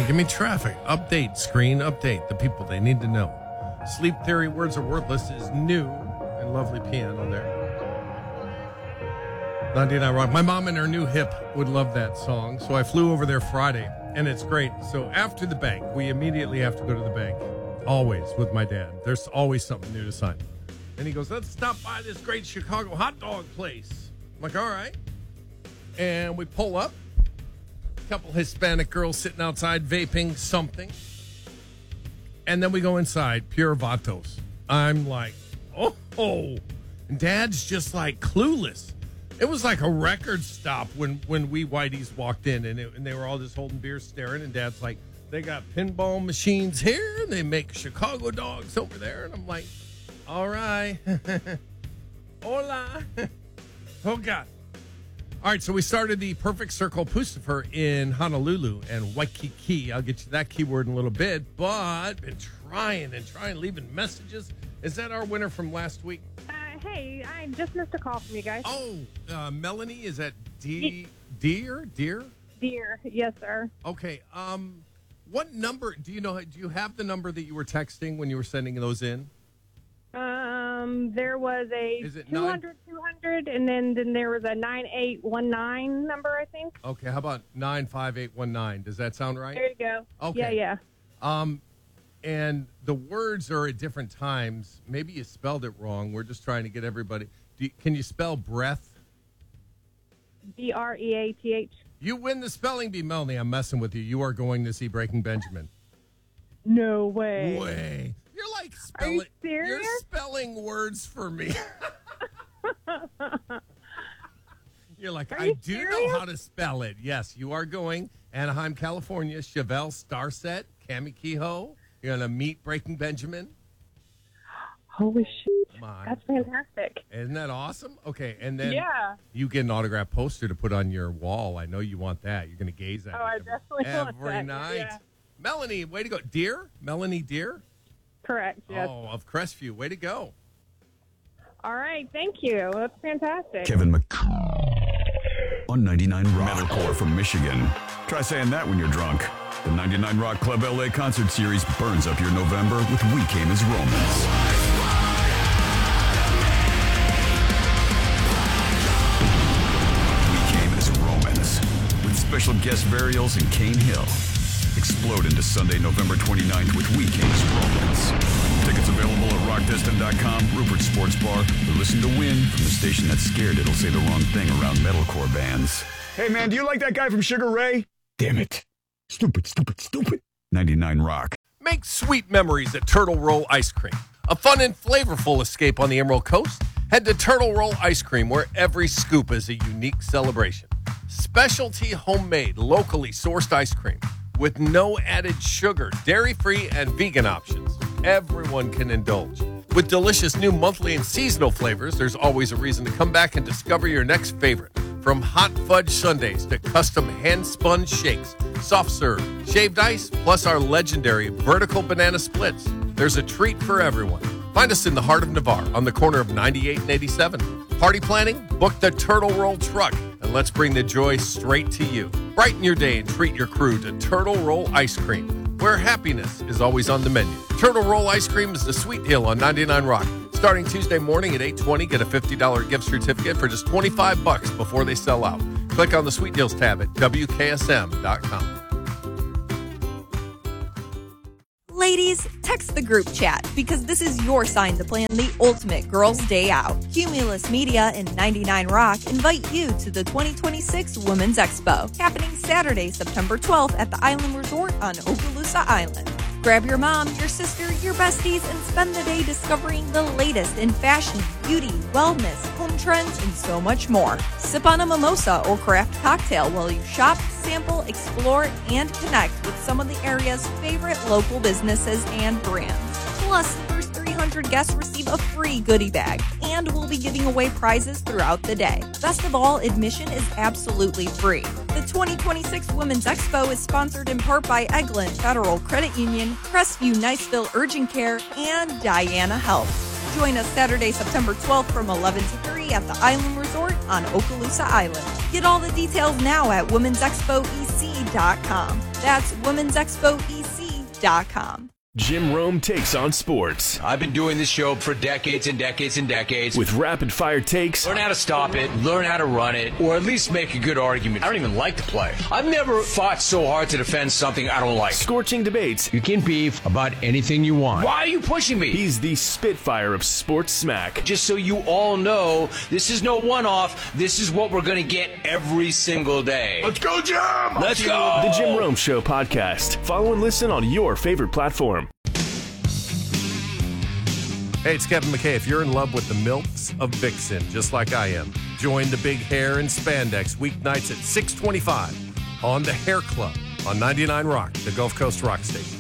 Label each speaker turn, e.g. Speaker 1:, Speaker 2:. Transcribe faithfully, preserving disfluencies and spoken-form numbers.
Speaker 1: give me traffic. Update, screen, update. The people, they need to know. Sleep Theory, Words Are Worthless is new and lovely piano there. ninety-nine Rock. My mom and her new hip would love that song, so I flew over there Friday, and it's great. So after the bank, we immediately have to go to the bank, always with my dad. There's always something new to sign. And he goes, let's stop by this great Chicago hot dog place. I'm like, all right. And we pull up. A couple Hispanic girls sitting outside vaping something. And then we go inside, Pure Vatos. I'm like, oh, oh. And Dad's just like clueless. It was like a record stop when, when we whiteys walked in, and, it, and they were all just holding beer, staring. And Dad's like, they got pinball machines here, and they make Chicago dogs over there. And I'm like, all right. Hola. Oh, God. All right, so we started the Perfect Circle Pucifer in Honolulu and Waikiki. I'll get you that keyword in a little bit, but been trying and trying, leaving messages. Is that our winner from last week?
Speaker 2: Uh, hey, I just missed a call from you guys.
Speaker 1: Oh, uh, Melanie, is that D? Dear? Dear?
Speaker 2: Dear, yes, sir.
Speaker 1: Okay. Um, what number do you know? Do you have the number that you were texting when you were sending those in?
Speaker 2: Um, there was a
Speaker 1: Is it
Speaker 2: two hundred, two hundred, and then, then there was a nine eight one nine number, I think.
Speaker 1: Okay, how about nine five eight one nine? Does that sound right?
Speaker 2: There you go.
Speaker 1: Okay.
Speaker 2: Yeah, yeah.
Speaker 1: Um, and the words are at different times. Maybe you spelled it wrong. We're just trying to get everybody. Do you, can you spell breath?
Speaker 2: B R E A T H.
Speaker 1: You win the spelling bee, Melanie. I'm messing with you. You are going to see Breaking Benjamin.
Speaker 2: No way.
Speaker 1: Way. You're like
Speaker 2: Are
Speaker 1: spelling.
Speaker 2: you serious?
Speaker 1: You're spelling words for me. You're like,
Speaker 2: Are
Speaker 1: I
Speaker 2: you
Speaker 1: do
Speaker 2: serious?
Speaker 1: know how to spell it. Yes, you are going Anaheim, California. Chevelle Starset, Cami Kehoe. You're gonna meet Breaking Benjamin.
Speaker 2: Holy shit.
Speaker 1: Come on.
Speaker 2: That's fantastic.
Speaker 1: Isn't that awesome? Okay, and then
Speaker 2: Yeah.
Speaker 1: you get an autograph poster to put on your wall. I know you want that. You're gonna gaze at
Speaker 2: Oh,
Speaker 1: it
Speaker 2: I
Speaker 1: every,
Speaker 2: definitely want
Speaker 1: every
Speaker 2: that.
Speaker 1: night.
Speaker 2: Yeah.
Speaker 1: Melanie, way to go. Dear? Melanie Dear?
Speaker 2: Correct, yes.
Speaker 1: Oh, of Crestview. Way to go.
Speaker 2: All right, thank you. That's fantastic.
Speaker 3: Kevin McCall on ninety-nine Rock. Metalcore from Michigan. Try saying that when you're drunk. The ninety-nine Rock Club L A concert series burns up your November with We Came as Romans. We Came as Romans with special guest burials in Cane Hill. Explode into Sunday, November twenty-ninth with We Came as Romans. Tickets available at rock destin dot com, Rupert Sports Bar, or listen to Win from the station that's scared it'll say the wrong thing around metalcore bands. Hey man, do you like that guy from Sugar Ray? Damn it. Stupid, stupid, stupid. ninety-nine Rock.
Speaker 1: Make sweet memories at Turtle Roll Ice Cream. A fun and flavorful escape on the Emerald Coast. Head to Turtle Roll Ice Cream, where every scoop is a unique celebration. Specialty homemade, locally sourced ice cream with no added sugar, dairy-free, and vegan options. Everyone can indulge. With delicious new monthly and seasonal flavors, there's always a reason to come back and discover your next favorite. From hot fudge sundaes to custom hand-spun shakes, soft serve, shaved ice, plus our legendary vertical banana splits. There's a treat for everyone. Find us in the heart of Navarre on the corner of ninety-eight and eighty-seven. Party planning? Book the Turtle Roll truck, and let's bring the joy straight to you. Brighten your day and treat your crew to Turtle Roll Ice Cream, where happiness is always on the menu. Turtle Roll Ice Cream is the sweet deal on ninety-nine Rock. Starting Tuesday morning at eight twenty, get a fifty dollars gift certificate for just twenty-five bucks before they sell out. Click on the Sweet Deals tab at W K S M dot com.
Speaker 4: Ladies, text the group chat because this is your sign to plan the ultimate girls' day out. Cumulus Media and ninety-nine Rock invite you to the twenty twenty-six Women's Expo, happening Saturday, September twelfth at the Island Resort on Okaloosa Island. Grab your mom, your sister, your besties, and spend the day discovering the latest in fashion, beauty, wellness, home trends, and so much more. Sip on a mimosa or craft cocktail while you shop, sample, explore, and connect with some of the area's favorite local businesses and brands. Plus, the first three hundred guests receive a free goodie bag, and we'll be giving away prizes throughout the day. Best of all, admission is absolutely free. The twenty twenty-six Women's Expo is sponsored in part by Eglin Federal Credit Union, Crestview Niceville Urgent Care, and Diana Health. Join us Saturday, September twelfth from eleven to three at the Island Resort on Okaloosa Island. Get all the details now at womens expo e c dot com. That's women's expo e c dot com.
Speaker 5: Jim Rome takes on sports.
Speaker 6: I've been doing this show for decades and decades and decades.
Speaker 5: With rapid-fire takes.
Speaker 6: Learn how to stop it, learn how to run it, or at least make a good argument. I don't even like to play. I've never fought so hard to defend something I don't like.
Speaker 5: Scorching debates.
Speaker 6: You can beef about anything you want. Why are you pushing me?
Speaker 5: He's the Spitfire of sports smack.
Speaker 6: Just so you all know, this is no one-off. This is what we're going to get every single day.
Speaker 3: Let's go, Jim!
Speaker 6: Let's go!
Speaker 5: The Jim Rome Show podcast. Follow and listen on your favorite platform.
Speaker 1: Hey, it's Kevin McKay. If you're in love with the milfs of Vixen, just like I am, join the big hair and spandex weeknights at six twenty-five on the Hair Club on ninety-nine Rock, the Gulf Coast Rock Station.